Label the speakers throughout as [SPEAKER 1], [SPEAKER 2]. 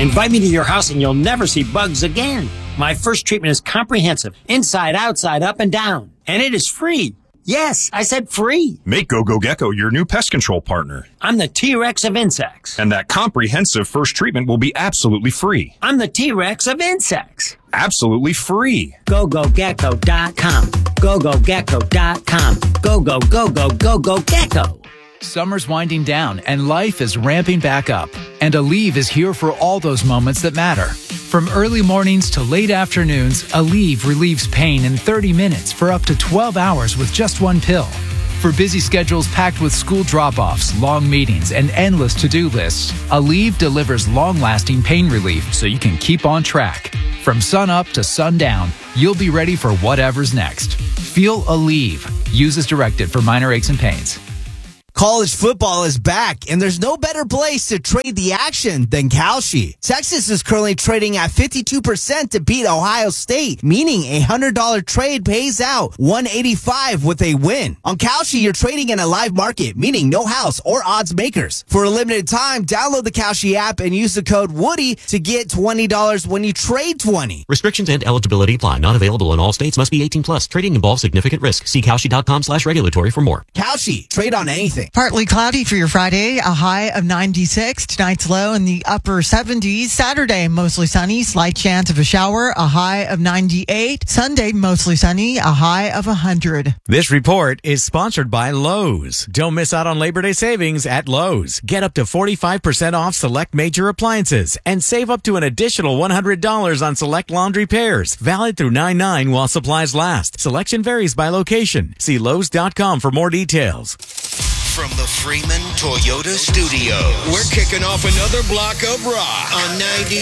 [SPEAKER 1] Invite me to your house and you'll never see bugs again. My first treatment is comprehensive, inside, outside, up, and down. And it is free. Yes, I said free.
[SPEAKER 2] Make GoGo Gecko your new pest control partner.
[SPEAKER 1] I'm the T-Rex of insects.
[SPEAKER 2] And that comprehensive first treatment will be absolutely free.
[SPEAKER 1] I'm the T-Rex of insects.
[SPEAKER 2] Absolutely free.
[SPEAKER 1] GoGoGecko.com. GoGoGecko.com. Go-go-go-go-go-go-gecko.
[SPEAKER 3] Summer's winding down and life is ramping back up. And Aleve is here for all those moments that matter. From early mornings to late afternoons, Aleve relieves pain in 30 minutes for up to 12 hours with just one pill. For busy schedules packed with school drop-offs, long meetings, and endless to-do lists, Aleve delivers long-lasting pain relief so you can keep on track. From sun up to sundown, you'll be ready for whatever's next. Feel Aleve. Use as directed for minor aches and pains.
[SPEAKER 4] College football is back, and there's no better place to trade the action than Kalshi. Texas is currently trading at 52% to beat Ohio State, meaning a $100 trade pays out $185 with a win. On Kalshi, you're trading in a live market, meaning no house or odds makers. For a limited time, download the Kalshi app and use the code Woody to get $20 when you trade 20.
[SPEAKER 5] Restrictions and eligibility apply. Not available in all states. Must be 18 plus. Trading involves significant risk. See Kalshi.com/regulatory for more.
[SPEAKER 4] Kalshi, trade on anything.
[SPEAKER 6] Partly cloudy for your Friday, a high of 96. Tonight's low in the upper 70s. Saturday, mostly sunny, slight chance of a shower, a high of 98. Sunday, mostly sunny, a high of 100.
[SPEAKER 7] This report is sponsored by Lowe's. Don't miss out on Labor Day savings at Lowe's. Get up to 45% off select major appliances and save up to an additional $100 on select laundry pairs. Valid through 9/9 while supplies last. Selection varies by location. See Lowe's.com for more details.
[SPEAKER 8] From the Freeman Toyota Studio, we're kicking off another block of rock on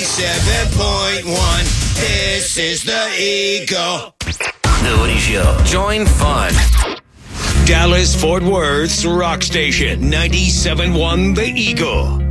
[SPEAKER 8] 97.1. This is the Eagle.
[SPEAKER 9] The Woody Show. Join fun.
[SPEAKER 8] Dallas Fort Worth's rock station, 97.1 The Eagle.